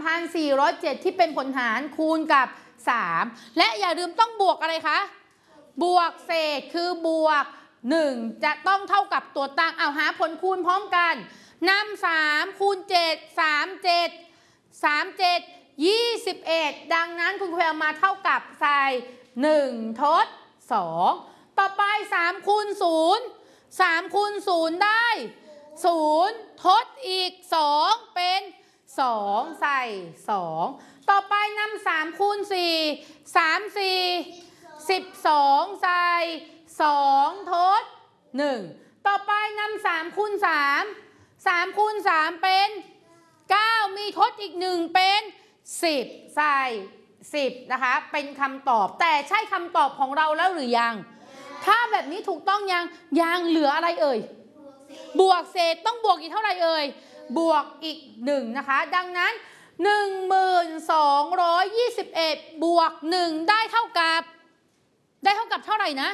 3,407 ที่เป็นผลหารคูณกับ3และอย่าลืมต้องบวกอะไรคะบวกเศษคือบวก1จะต้องเท่ากับตัวตั้งเอาหาผลคูณพร้อมกันนำ3คูณ7 37 21ดังนั้นคุณครูเอามาเท่ากับใส่1ทด2ต่อไป3คูณ0 3คูณ0ได้0ทดอีก2เป็น2ใส่2ต่อไปนำ3คูณ4 3 4 12ใส่2ทด1ต่อไปนำ3คูณ3 3คูณ3เป็น9มีทดอีก1เป็น10ใส่10นะคะเป็นคำตอบแต่ใช่คำตอบของเราแล้วหรือยังถ้าแบบนี้ถูกต้องยังเหลืออะไรเอ่ยบวกเศษต้องบวกอีกเท่าไหร่เอ่ยบวกอีก1นะคะดังนั้น1221บวก1ได้เท่ากับเท่าไหร่นะ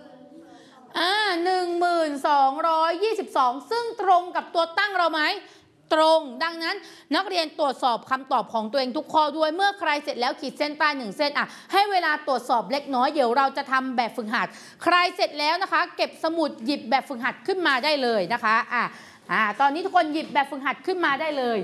1222ซึ่งตรงกับตัวตั้งเราไหมตรงดังนั้นนักเรียนตรวจสอบคำตอบของตัวเองทุกข้อด้วยเมื่อใครเสร็จแล้วขีดเส้นใต้1เส้นให้เวลาตรวจสอบเล็กน้อยเดี๋ยวเราจะทำแบบฝึกหัดใครเสร็จแล้วนะคะเก็บสมุดหยิบแบบฝึกหัดขึ้นมาได้เลยนะคะตอนนี้ทุกคนหยิบแบบฝึกหัดขึ้นมาได้เลย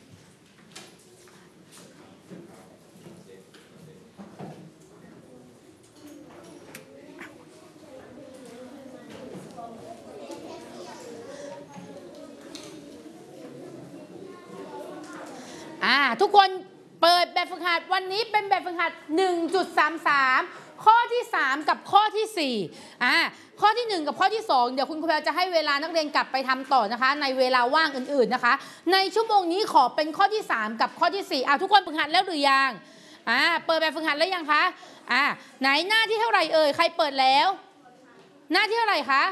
ทุกคนเปิดแบบฝึกหัดวันนี้เป็นแบบฝึกหัด 1.33 ข้อที่3กับข้อที่4ข้อที่1กับข้อที่2เดี๋ยวคุณครูจะให้เวลานักเรียนกลับไปทำต่อนะคะในเวลาว่างอื่นๆนะคะในชั่วโมงนี้ขอเป็นข้อที่3กับข้อที่4ทุกคนฝึกหัดแล้วหรือยังเปิดแบบฝึกหัดแล้วยังคะไหนหน้าที่เท่าไหร่เอ่ยใครเปิดแล้วหน้าที่เท่าไหร่คะ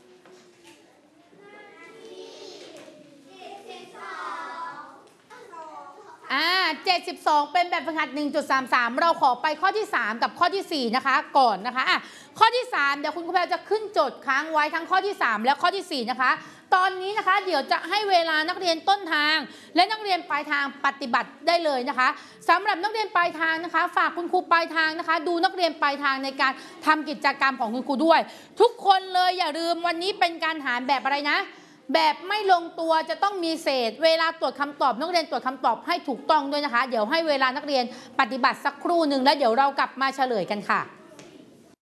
72เป็นแบบฝึกหัด 1.33 เราขอไปข้อที่3กับข้อที่4นะคะก่อนนะคะข้อที่3เดี๋ยวคุณครูแพรจะขึ้นโจทย์ค้างไว้ทั้งข้อที่3และข้อที่4นะคะตอนนี้นะคะเดี๋ยวจะให้เวลานักเรียนต้นทางและนักเรียนปลายทางปฏิบัติได้เลยนะคะสำหรับนักเรียนปลายทางนะคะฝากคุณครูปลายทางนะคะดูนักเรียนปลายทางในการทำกิจกรรมของคุณครูด้วยทุกคนเลยอย่าลืมวันนี้เป็นการหารแบบอะไรนะแบบไม่ลงตัวจะต้องมีเศษเวลาตรวจคำตอบนักเรียนตรวจคำตอบให้ถูกต้องด้วยนะคะเดี๋ยวให้เวลานักเรียนปฏิบัติสักครู่หนึ่งแล้วเดี๋ยวเรากลับมาเฉลยกันค่ะ